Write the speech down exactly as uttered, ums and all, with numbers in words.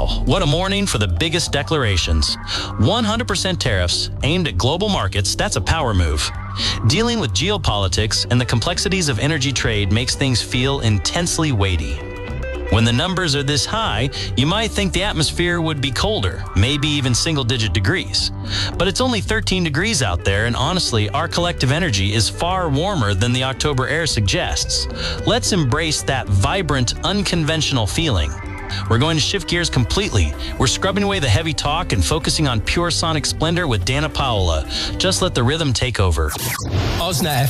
Wow, what a morning for the biggest declarations. one hundred percent tariffs aimed at global markets, that's a power move. Dealing with geopolitics and the complexities of energy trade makes things feel intensely weighty. When the numbers are this high, you might think the atmosphere would be colder, maybe even single-digit degrees. But it's only thirteen degrees out there, and honestly, our collective energy is far warmer than the October air suggests. Let's embrace that vibrant, unconventional feeling. We're going to shift gears completely. We're scrubbing away the heavy talk and focusing on pure sonic splendor with Dana Paola. Just let the rhythm take over. Osna